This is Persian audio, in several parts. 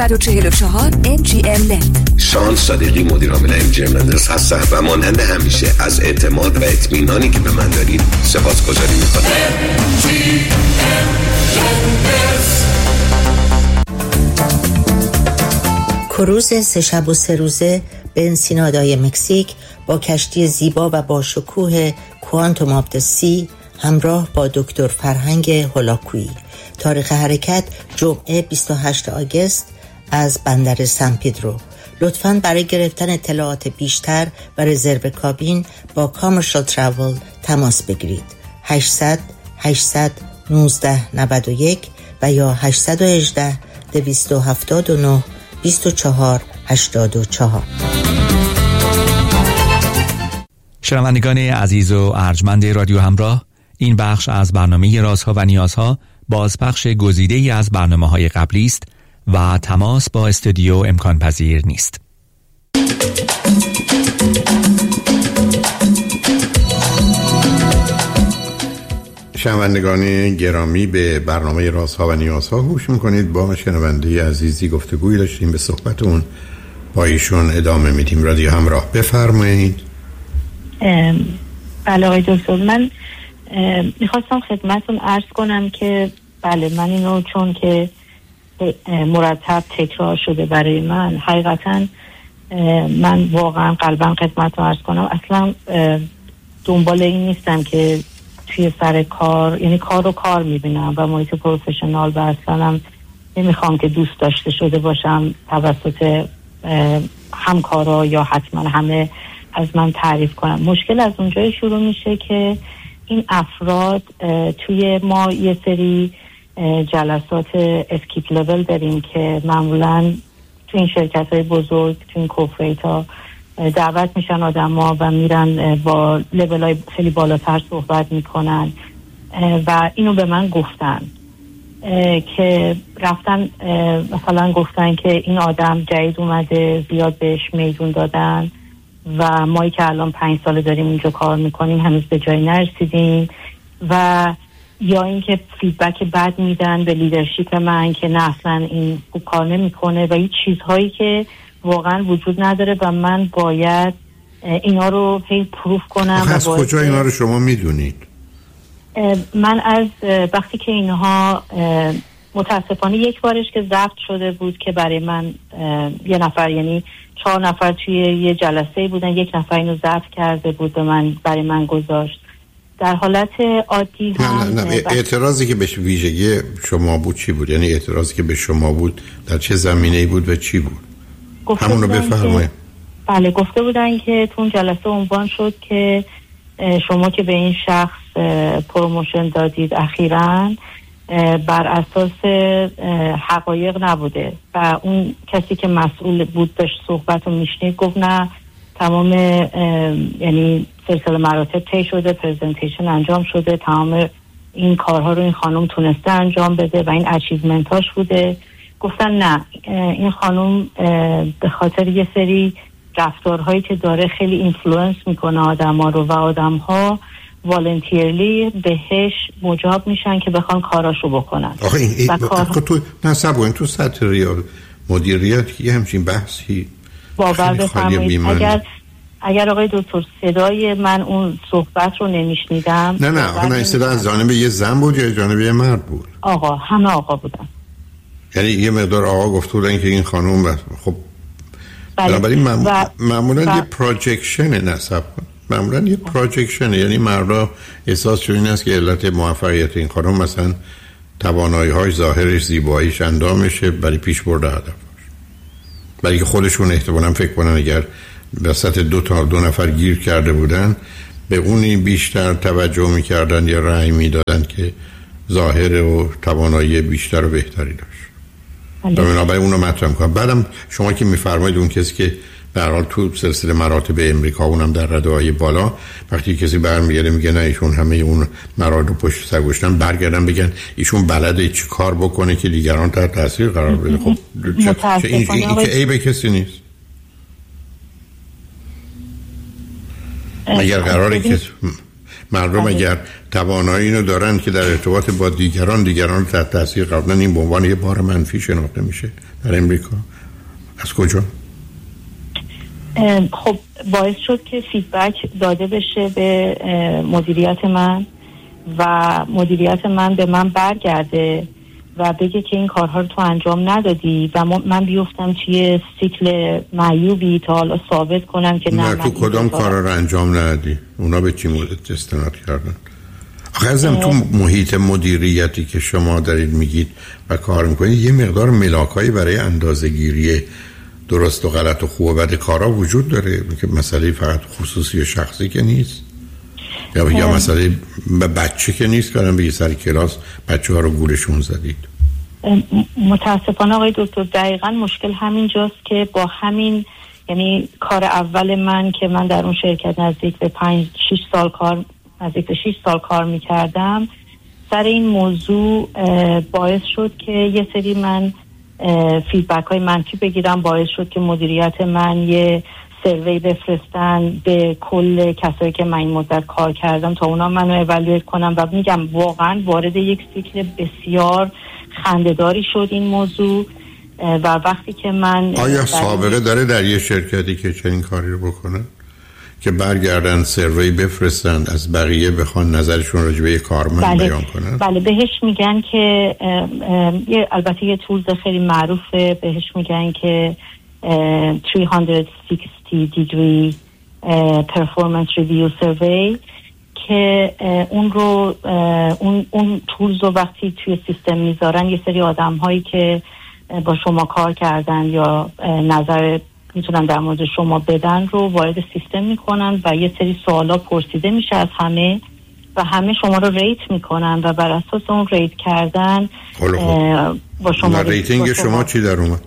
144 MGM Land. شان صادقی مدیر عامل MGM Land هستم و مانند همیشه از اعتماد و اطمینانی که به من دارید سپاسگزاری می‌کنم. کروز 3 شب و 3 روزه به انسینادای مکزیک با کشتی زیبا و با شکوه کوانتوم آف د سی همراه با دکتر فرهنگ هولاکویی. تاریخ حرکت جمعه 28 آگوست از بندر سن پدرو. لطفاً برای گرفتن اطلاعات بیشتر و رزرو کابین با کامرشال تراول تماس بگیرید. 800 819 91 و یا 818 279 24 84. شنوندگان عزیز و ارجمند رادیو همراه، این بخش از برنامه رازها و نیازها بازپخش گزیده‌ای از برنامه‌های قبلی است و تماس با استودیو امکان پذیر نیست. شنوندگان گرامی، به برنامه رازها و نیازها گوش میکنید. با شنونده عزیزی گفتگوی داشتیم، به صحبتون با ایشون ادامه میدیم. رادیو همراه، بفرمایید. بله آقای دکتر، من میخواستم خدمتون عرض کنم که بله، من اینو چون که مرتب تکرار شده برای من، حقیقتا من واقعا قلبم خدمتون عرض کنم، اصلا دنبال این نیستم که توی سر کار، یعنی کار رو کار میبینم و محیط پروفشنال، و اصلا هم نمیخوام که دوست داشته شده باشم توسط همکارا یا حتما همه از من تعریف کنم. مشکل از اونجای شروع میشه که این افراد توی ما یه سری جلسات اسکیپ لول داریم که معمولا تو این شرکت های بزرگ، تو این کورپوریت ها دعوت میشن آدم ها و میرن با لیول های خیلی بالاتر صحبت میکنن و اینو به من گفتن که رفتن مثلا گفتن که این آدم جدید اومده، زیاد بهش میدون دادن و مایی که الان 5 سال داریم اینجا کار میکنیم هنوز به جایی نرسیدیم، و یا اینکه فیدبک بد میدن به لیدرشپ من که نه اصلا این خوب کار نمیکنه و این چیزهایی که واقعا وجود نداره و من باید اینا رو هی پروف کنم. از کجا اینا رو شما میدونید؟ من از وقتی که اینها متاسفانه یک بارش که ضبط شده بود که برای من یه نفر، یعنی 4 نفر توی یه جلسه بودن، یک نفر اینو ضبط کرده بود و برای من گذاشت. در حالت عادی هم نه اعتراضی که به ویژگی شما بود چی بود؟ یعنی اعتراضی که به شما بود در چه زمینه‌ای بود و چی بود؟ همون رو بفرمایید. بله، گفته بودن که تو اون جلسه عنوان شد که شما که به این شخص پروموشن دادید اخیراً بر اساس حقایق نبوده، و اون کسی که مسئول بود داشت صحبت رو میشنید گفت نه، تمام یعنی سلسله مراتب طی شده، پرزنتیشن انجام شده، تمام این کارها رو این خانم تونسته انجام بده و این اچیومنت هاش بوده. گفتن نه، این خانم به خاطر یه سری رفتارهایی که داره خیلی اینفلوئنس میکنه آدم ها رو و آدم ها والنتیرلی بهش مجاب میشن که بخوان کاراشو بکنن. آخه این تو نصبوین تو سطح ریال مدیریت یه همچین بحثی باور بفرمایید اگر آقای دکتر صدای من اون صحبت رو نمیشنیدم. نه این صدا از جانب یه زن بود یا جانب یه مرد بود؟ آقا، همه آقا بودن. یعنی یه مقدار آقا گفته بودن که این خانم خب بنابراین معمولا یه پروجکشن نصب کن، معمولا یه پروجکشن، یعنی مردا احساس شده این است که علت موفقیت این خانم مثلا توانایی‌های ظاهرش، زیباییش، اندامشه، برای پیش برده هدفش، برای که خودشون احتمالاً فکر کنن اگر وسط 2 نفر گیر کرده بودن به اونی بیشتر توجه میکردن یا رأی میدادن که ظاهر و توانایی بیشتر و بهتری داشت. بنابراین اونو مطرح میکنم. بعدم شما که میفرمایید اون کسی که به هر حال تو سلسله مراتب امریکا، اونم در رده‌های بالا، وقتی کسی برمیگره میگه نه ایشون همه اون مراتب پشت سر گذاشتن، برگردن بگن ایشون بلده چی کار بکنه که دیگران تحت تاثیر قرار بده. خب این که عیب کسی نیست. مردم اگر توانایی اینو دارن که در ارتباط با دیگران رو تحت تاثیر قرار بدن، این به عنوان یه بار منفی شناخته میشه در امریکا. از کجا؟ خب باعث شد که فیدبک داده بشه به مدیریت من و مدیریت من به من برگرده و بگه که این کارها رو تو انجام ندادی و من بیفتم توی سیکل معیوبی تا حالا ثابت کنم که نه تو کدام کارا رو انجام ندادی؟ اونا به چی استناد کردن؟ آخه ازم تو محیط مدیریتی که شما دارید میگید و کار میکنید یه مقدار ملاکایی برای اندازه‌گیری درست و غلط و خوب و بد کارا وجود داره که مسئله فقط خصوصی و شخصی که نیست، یا مسئله بچه که نیست که به یه سر کلاس بچه ها رو گولشون زدید. متاسفانه آقای دکتر دقیقاً مشکل همین جاست که با همین، یعنی کار اول من که من در اون شرکت نزدیک به 6 سال کار میکردم، سر این موضوع باعث شد که یه سری من فیدبک های منفی بگیرم، باعث شد که مدیریت من یه سروی بفرستن به کل کسایی که من این مدت کار کردم تا اونا منو اوالویت کنم و میگم واقعا وارد یک سیکل بسیار خنده‌داری شد این موضوع. و وقتی که من آیا سابقه داره در یه شرکتی که چنین کاری رو بکنن که برگردن سروی بفرستن از بقیه بخوان نظرشون راجع به یه کارمند بیان کنن؟ بله بهش میگن که البته یه تولز خیلی معروفه، بهش میگن که 360 degree performance review survey که اون رو اون تولز رو وقتی توی سیستم میذارن یه سری آدم هایی که با شما کار کردن یا نظر میتونن در مورد شما بدن رو وارد سیستم میکنن و یه سری سوالا پرسیده میشه از همه و همه شما رو ریت میکنن و بر اساس اون ریت کردن با شما ریتینگ شما چی در اومد؟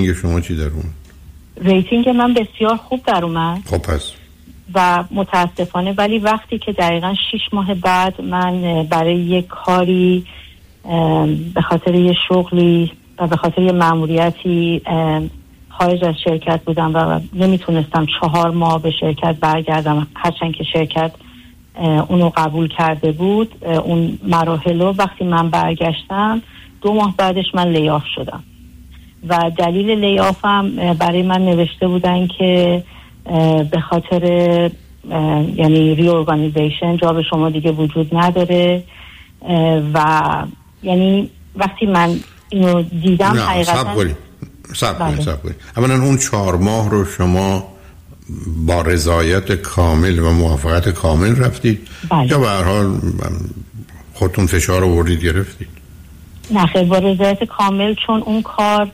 ریتینگ من بسیار خوب در اومد. خب پس و متاسفانه ولی وقتی که دقیقاً 6 ماه بعد من برای یک کاری به خاطر یه شغلی و به خاطر یه مأموریتی خارج از شرکت بودم و نمیتونستم 4 ماه به شرکت برگردم، هرچند که شرکت اونو قبول کرده بود اون مراحل رو. وقتی من برگشتم 2 ماه بعدش من لیاف شدم و دلیل لیافم برای من نوشته بودن که به خاطر یعنی ری ارگانیزیشن جاب شما دیگه وجود نداره و یعنی وقتی من اینو دیدم حقیقتا صبر کنید. اولا اون 4 ماه رو شما با رضایت کامل و موافقت کامل رفتید؟ بله. یا به هر حال خودتون فشار آوردید گرفتید؟ نه خیلی با رضایت کامل، چون اون کار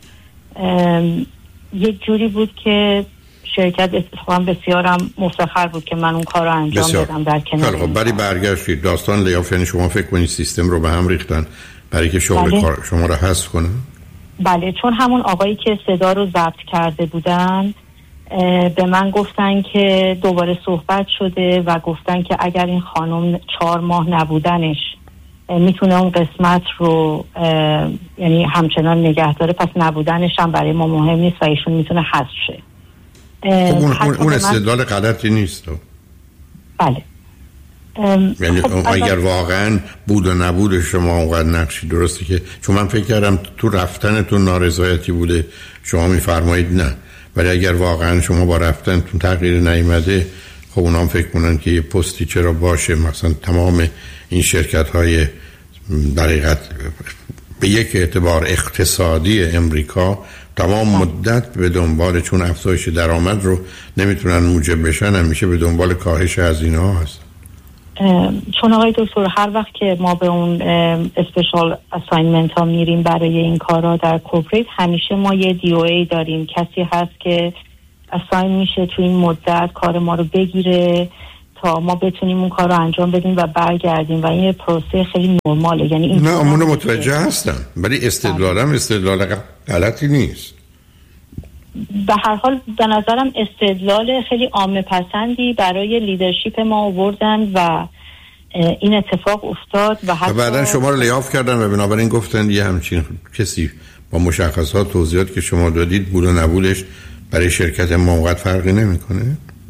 یک جوری بود که شرکت اتفاقا بسیارم مفتخر بود که من اون کار رو انجام دادم در کنار. خب برای برگشتید داستان لیاف یعنی شما فکر کنید سیستم رو به هم ریختن برای که شغل بله. کار شما رو حذف کنن؟ بله، چون همون آقایی که صدا رو ضبط کرده بودن به من گفتن که دوباره صحبت شده و گفتن که اگر این خانم 4 ماه نبودنش میتونه اون قسمت رو یعنی همچنان نگه داره، پس نبودنش هم برای ما مهم نیست و ایشون میتونه حذف شه. اون استدلال غلطی نیست. بله. یعنی اگر واقعا بود و نبود شما اونقدر نقشی درسته که چون من فکر کردم تو رفتنتون نارضایتی بوده شما میفرمایید نه، ولی اگر واقعا شما با رفتنتون تغییر نیامده خب اونا هم فکر کنن که یه پستی چرا باشه. مثلا تمام این شرکت های در حقیقت به یک اعتبار اقتصادی امریکا تمام مدت به دنبال چون افزایش درآمد رو نمیتونن موجب بشن، همیشه به دنبال کاهش هزینه ها هست. چون آقای دکتر هر وقت که ما به اون اسپیشال اساینمنت ها میریم برای این کارا در کورپوریت، همیشه ما یه DOA داریم، کسی هست که اساین میشه تو این مدت کار ما رو بگیره تا ما بتونیم اون کار رو انجام بدیم و برگردیم و این پروسه خیلی نرماله. یعنی این نه امون متوجه هستم، ولی استدلالم استدلال غلطی نیست. به هر حال به نظرم استدلال خیلی عامه پسندی برای لیدرشپ ما آوردن و این اتفاق افتاد و حتی بعدن شما رو لیاف کردن و بنابراین گفتن یه همچین کسی با مشخصات توضیحات که شما دادید بود و نبودش برای شرکت ما اونقدر فرقی نمیکنه.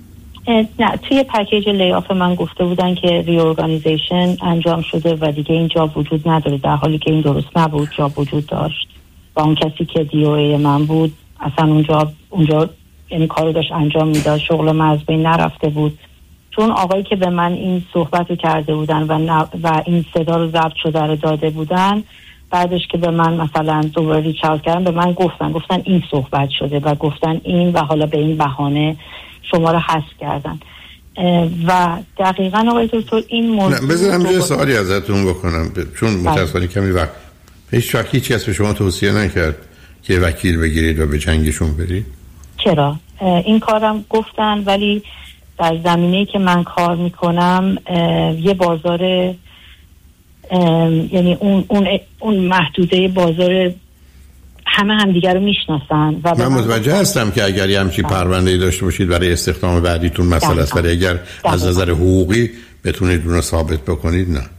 نه، توی پکیج لیاف من گفته بودن که ریورگانیزیشن انجام شده و دیگه این جاب وجود نداره، در حالی که این درست نبود. جاب وجود داشت و اون کسی که DOA من بود اصلا اونجا یعنی کارو داشت انجام میداد، شغل من از بین نرفته بود. چون آقایی که به من این صحبت رو کرده بودن و این صدا رو ضبط شده رو داده بودن، بعدش که به من مثلا دوباره ریچ اوت کردن به من گفتن این صحبت شده و گفتن این و حالا به این بهانه شما رو حذف کردن. و دقیقاً آقای دکتر این موضوع بذارم یه سوالی ازتون بکنم، چون متأسفانه کمی وقت هیچ کس به شما توصیه نکرد که وکیل بگیرید و به جنگشون برید؟ چرا؟ این کارم گفتن، ولی در زمینه‌ای که من کار میکنم یه بازار، یعنی اون محدوده بازار همه دیگر رو میشناسن و من متوجه هستم که اگر یه همچی پرونده‌ای داشته باشید برای استخدام بعدیتون مسئله است، ولی اگر از نظر حقوقی بتونید اون رو ثابت بکنید نه.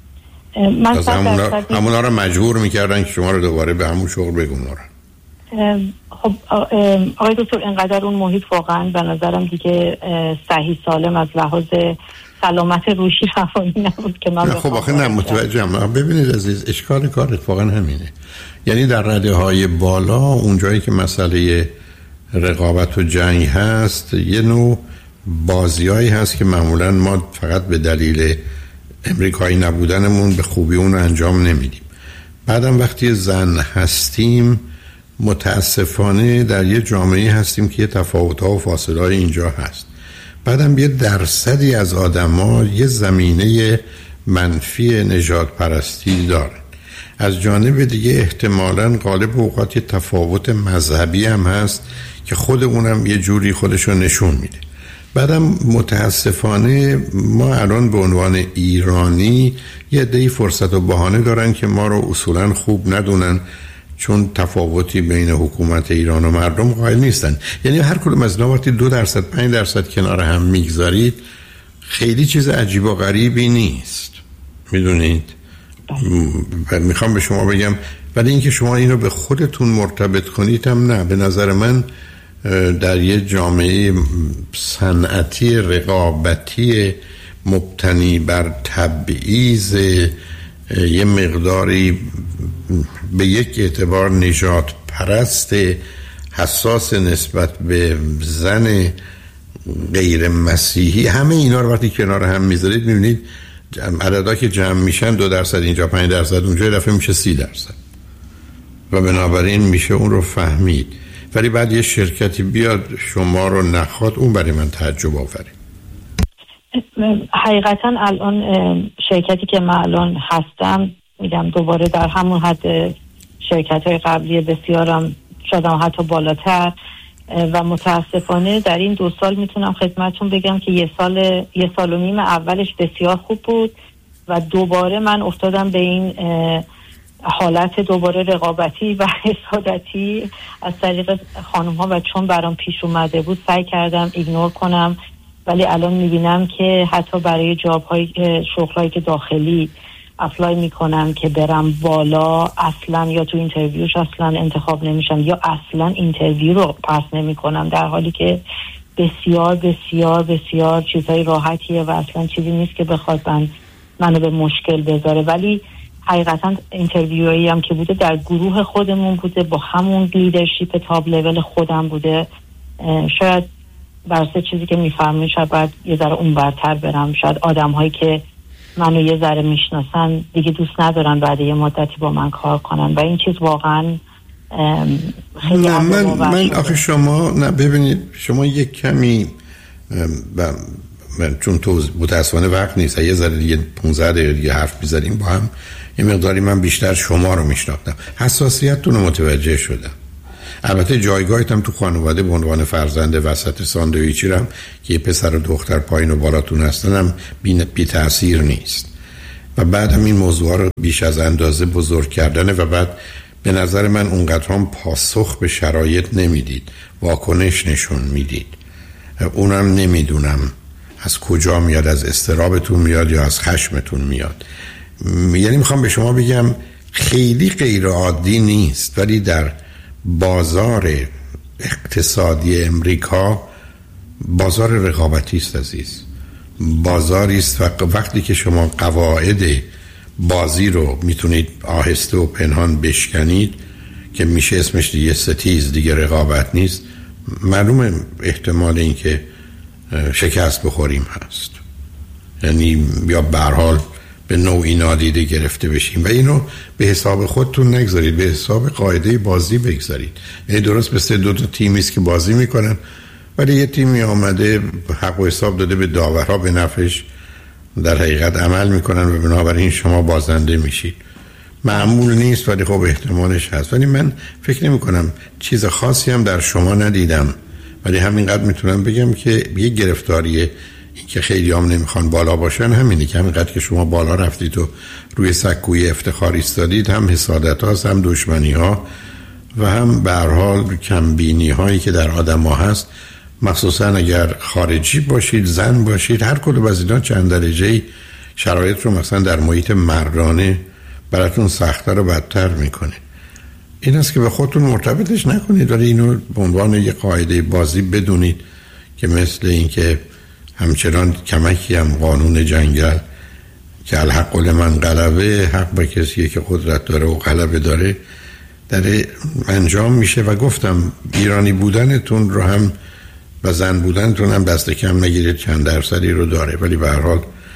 من همونا رو مجبور میکردن که شما رو دوباره به همون شغل بگذارن. خب آقای دکتر اینقدر اون محیط واقعا به نظرم دیگه صحیح سالم از لحاظ سلامت روحی روانی نبود که من خب آخه نه متوجهم. ببینید عزیز، اشکال کار اتفاقا همینه، یعنی در رده های بالا اونجایی که مسئله رقابت و جنگ هست یه نوع بازیایی هست که معمولا ما فقط به دلیل امریکایی نبودنمون به خوبی اون انجام نمیدیم. بعدم وقتی زن هستیم متاسفانه در یه جامعه هستیم که یه تفاوت‌ها و فاصله‌های اینجا هست. بعدم یه درصدی از آدم‌ها یه زمینه منفی نژاد پرستی دارن. از جانب دیگه احتمالاً غالب اوقات یه تفاوت مذهبی هم هست که خود اونم یه جوری خودشو نشون میده. بعدم متاسفانه ما الان به عنوان ایرانی یه عده‌ای فرصت و بهانه دارن که ما رو اصولاً خوب ندونن، چون تفاوتی بین حکومت ایران و مردم قائل نیستن. یعنی هر کدوم از اینا وقتی 2% 5% کنار هم میگذارید خیلی چیز عجیب و غریبی نیست، میدونید. میخوام به شما بگم ولی اینکه شما اینو به خودتون مرتبط کنید هم نه. به نظر من در یه جامعه صنعتی رقابتی مبتنی بر تبعیض یه مقداری به یک اعتبار نژاد پرست حساس نسبت به زن غیر مسیحی، همه اینا رو وقتی کنار هم میذارید میبینید عددا که جمع میشن 2% اینجا 5% اونجا دفعه میشه 30% و بنابراین میشه اون رو فهمید. ولی بعد یه شرکتی بیاد شما رو نخواد، اون برای من تعجب آفرید. حقیقتا الان شرکتی که من الان هستم میگم دوباره در همون حد شرکت های قبلی بسیارم شدم، حتی بالاتر، و متاسفانه در این 2 سال میتونم خدمتتون بگم که یه سال و نیم اولش بسیار خوب بود و دوباره من افتادم به این حالت دوباره رقابتی و حسادتی از طریق خانم ها و چون برام پیش اومده بود سعی کردم ایگنور کنم، ولی الان میبینم که حتی برای شغل‌هایی که داخلی اپلای میکنم که برم بالا اصلا یا تو اینترویوش اصلا انتخاب نمیشم یا اصلا اینترویو رو پاس نمیکنم، در حالی که بسیار بسیار بسیار چیزای راحتیه و اصلا چیزی نیست که بخواد منو به مشکل بذاره. ولی حقیقتا اینترویویی هم که بوده در گروه خودمون بوده، با همون لیدرشپ تاپ لول خودم بوده. شاید برسه چیزی که میفهمین شاید باید یه ذره اون برتر برم. شاید آدم هایی که منو یه ذره میشناسن دیگه دوست ندارن بعد یه مدتی با من کار کنن و این چیز واقعا خیلی من آخه شما نه ببینید شما یک کمی من چون متاسفانه وقت نیست یه ذره دیگه 15 دقیقه دیگه حرف می‌زنیم با هم، یه مقداری من بیشتر شما رو میشناختم، حساسیتتون رو متوجه شدم. البته جایگاهت هم تو خانواده به عنوان فرزند وسط ساندویچی هم که یه پسر و دختر پایین و بالاتون هستن هم بی تأثیر نیست و بعد هم این موضوع رو بیش از اندازه بزرگ کردنه و بعد به نظر من اونقدر هم پاسخ به شرایط نمیدید، واکنش نشون میدید. اونم نمیدونم از کجا میاد، از اضطرابتون میاد یا از خشمتون میاد. یعنی میخوام به شما بگم خیلی غیر عادی نیست، ولی در بازار اقتصادی امریکا بازار رقابتی است عزیز، بازاری است و وقتی که شما قواعد بازی رو میتونید آهسته و پنهان بشکنید که میشه اسمش دیگه ستیز، دیگه رقابت نیست، معلومه احتمال این که شکست بخوریم هست، یعنی یا به هر حال به نوعی نادیده گرفته بشیم و اینو به حساب خودتون نگذارید، به حساب قاعده بازی بگذارید. یعنی درست مثل دو تا تیمی است که بازی میکنن ولی یه تیمی آمده حق و حساب داده به داورها به نفعش در حقیقت عمل میکنن و بنابراین شما بازنده میشید. معمول نیست ولی خب احتمالش هست، ولی من فکر نمی کنم چیز خاصی هم در شما ندیدم، ولی همینقدر میتونم بگم که یه گرفتاریه این که خیلی هم نمیخوان بالا باشن همینه که همینقدر که شما بالا رفتید و روی سکوی افتخار ایستادید، هم حسادت هاست، هم دشمنی ها و هم به هر حال کمبینی هایی که در آدم ها هست، مخصوصا اگر خارجی باشید، زن باشید، هر کدوم از اینا چند درجه‌ای شرایط رو مثلا در محیط مردانه براتون سخت‌تر و بدتر میکنه. این است که به خودتون مرتبطش نکنید ولی اینو به عنوان یه قاعده بازی بدونید که مثل این که همچنان کمکی هم قانون جنگل که الحق لمن غلبه، حق به کسیه که قدرت داره و غلبه داره در انجام میشه. و گفتم ایرانی بودنتون رو هم و زن بودنتون هم دست کم نگیرید، چند درصدی رو داره ولی به هر حال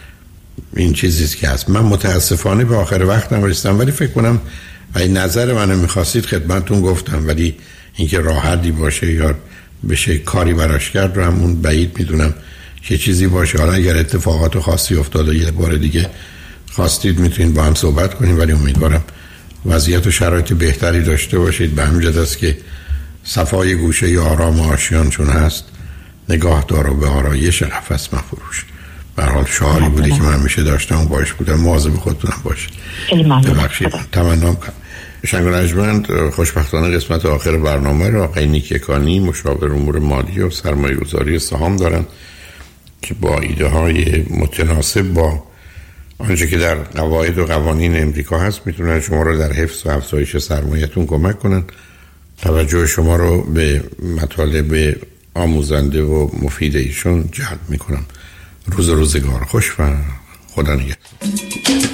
این چیزیست که هست. من متاسفانه به آخر وقتم رسیدم ولی فکر کنم این نظر منو میخواستید خدمتتون گفتم، ولی اینکه راه حلی باشه یا بشه کاری براش کرد رو همون بعید میدونم که چیزی باشه. حالا اگر اتفاقات خاصی افتاد و یه بار دیگه خواستید میتونید با هم صحبت کنیم، ولی امیدوارم وضعیت و شرایط بهتری داشته باشید. به همین جهت است که صفای گوشه ی آرام آشیان چون هست، نگاه دار و به آرایش قفس مفروش. به هر حال شعاری بوده که من میشه داشتم و باش بودم، مواظب خودتونم باشید. ببخشید تمنام کنم. شنگ و رجمند خوشبختانه قسمت آخر برنامه را آقای نیکی کانی، مشاور امور مالی و سرمایه گذاری سهام دارن که با ایده های متناسب با آنچه که در قواعد و قوانین امریکا هست میتونن شما رو در حفظ و افزایش سرمایه‌تون کمک کنن. توجه شما رو به مطالب آموزنده و مفید ایشون جلب میکنم. روزگار خوش و خدا نگهدار.